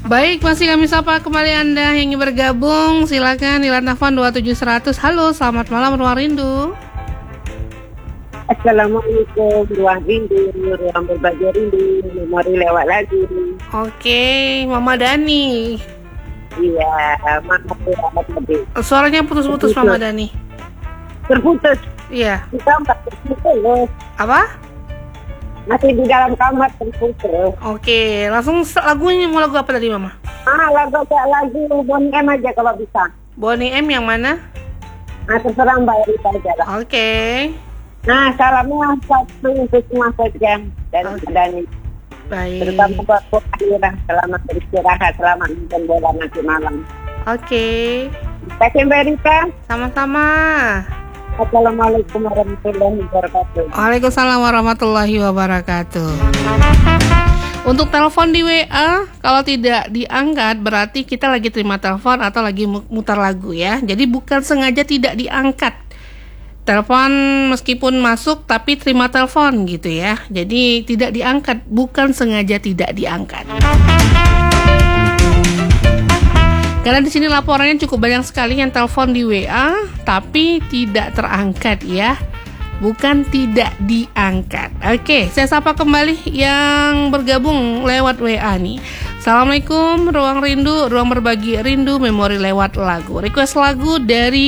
Baik, masih kami sapa kembali Anda yang ingin bergabung. Silakan di telepon 27100. Halo, selamat malam Ruang Rindu. Assalamualaikum, Ruang Rindu, Ruang Berbagi Rindu, memori lewat lagi. Oke, Mama Dani. Iya, maaf ya tadi. Suaranya putus-putus Mama Dani. Terputus. Iya. Di kamar terputus. Apa? Masih di dalam kamar terputus. Oke, langsung lagunya mau lagu apa tadi Mama? Lagu Bonnie M aja kalau bisa. Bonnie M yang mana? Terserah Mbak Erika aja lah. Oke. Salamnya satu untuk semua saja dan Dani. Baik. Terutama buat Akhirah, selamat beristirahat, selamat nonton bola nanti malam. Oke. Terima kasih Mbak Erika. Sama-sama. Assalamualaikum warahmatullahi wabarakatuh. Waalaikumsalam warahmatullahi wabarakatuh. Untuk telepon di WA, kalau tidak diangkat berarti kita lagi terima telepon atau lagi mutar lagu ya. Jadi bukan sengaja tidak diangkat. Telepon meskipun masuk tapi terima telepon gitu ya. Jadi tidak diangkat, bukan sengaja tidak diangkat. Karena di sini laporannya cukup banyak sekali yang telepon di WA tapi tidak terangkat ya. Bukan tidak diangkat. Oke, saya sapa kembali yang bergabung lewat WA nih. Assalamualaikum, Ruang Rindu, Ruang Berbagi Rindu, memori lewat lagu. Request lagu dari